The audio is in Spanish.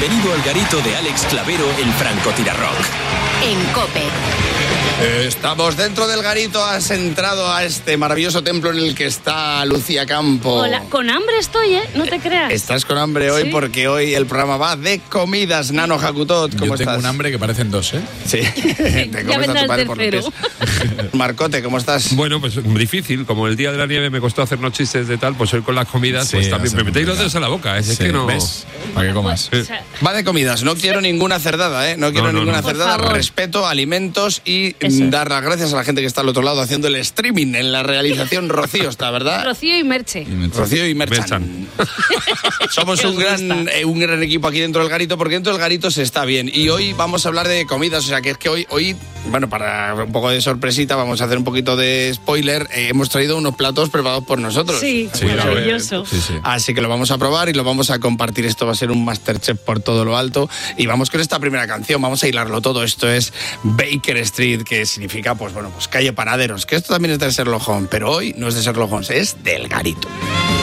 Bienvenido al garito de Alex Clavero, el francotirarrock. En COPE. Estamos dentro del garito, has entrado a este maravilloso templo en el que está Lucía Campo. Hola, con hambre estoy, ¿eh? No te creas. Estás con hambre hoy, ¿sí? Porque hoy el programa va de comidas. Nano Jacutot, ¿cómo estás? Yo tengo un hambre que parecen dos, ¿eh? Sí, te comes a tu padre por los pies. Marcote, ¿cómo estás? Bueno, pues difícil, como el día de la nieve me costó hacernos chistes de tal, pues hoy con las comidas, sí, pues también me metéis los dedos en la boca, es que no... ¿Ves? Para que comas. Sí. Va de comidas, no quiero ninguna cerdada, ¿eh? No quiero ninguna cerdada, respeto, alimentos y dar las gracias a la gente que está al otro lado haciendo el streaming en la realización. Rocío está, ¿verdad? Rocío y Merche. Rocío y Merchan. Somos un gran equipo aquí dentro del garito, porque dentro del garito se está bien. Y hoy vamos a hablar de comidas, o sea que es que hoy, bueno, para un poco de sorpresita, vamos a hacer un poquito de spoiler. Hemos traído unos platos preparados por nosotros. Sí, maravilloso. Sí. Así que lo vamos a probar y lo vamos a compartir. Esto va a ser un Masterchef por todo lo alto. Y vamos con esta primera canción, vamos a hilarlo todo. Esto es Baker Street, que significa, pues calle Panaderos, que esto también es de Sherlock Holmes, pero hoy no es de Sherlock Holmes, es del garito.